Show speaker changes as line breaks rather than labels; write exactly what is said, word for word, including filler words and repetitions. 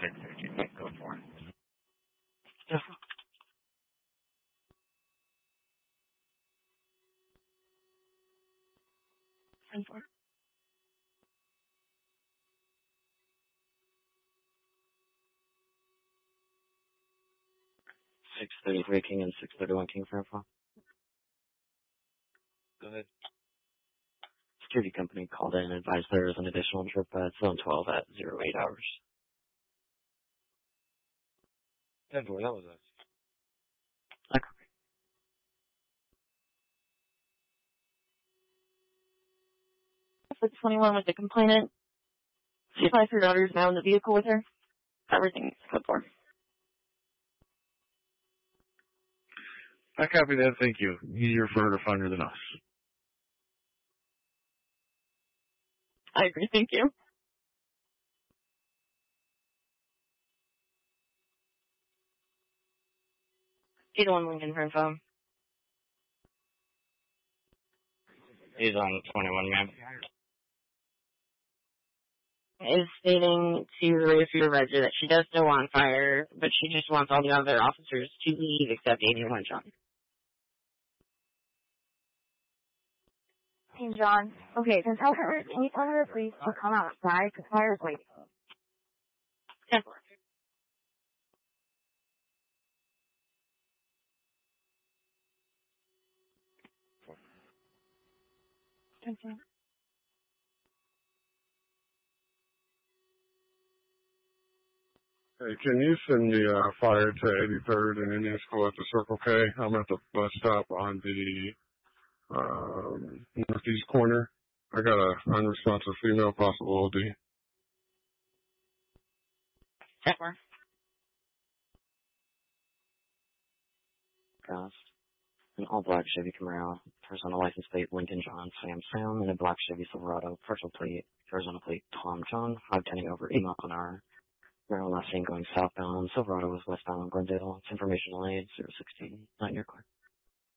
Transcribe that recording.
six thirty, go for it.
Yeah. ten four. six thirty-three King and six thirty-one King for info.
Go ahead.
Security company called in and advised there is an additional trip at zone twelve at zero eight hours.
ten four, that was us.
Okay. six twenty-one with the complainant. She advised her daughter is now in the vehicle with her. Everything is good for.
I copy that, thank you. Easier for her to find her than us.
I agree, thank you. eight oh one Lincoln for info.
He's on twenty-one, ma'am.
Is stating to the radio register that she does know on fire, but she just wants all the other officers to leave except eighty-one John.
Hey, John. Okay, then tell her, can you tell her please to come outside, because fire's waiting.
ten four. ten four.
Hey, can you send me a fire to eighty-third and Indian School at the Circle K? I'm at the bus stop on the um, northeast corner. I got a unresponsive female, possible O D.
ten four. Ghost. An all-black Chevy Camaro, Arizona license plate Lincoln John Sam Sam, and a black Chevy Silverado, partial plate, Arizona plate Tom John, five ten over eight miles an hour. Marital last seen going southbound. Silverado was westbound Glendale. It's informational aid zero sixteen. Not in your car.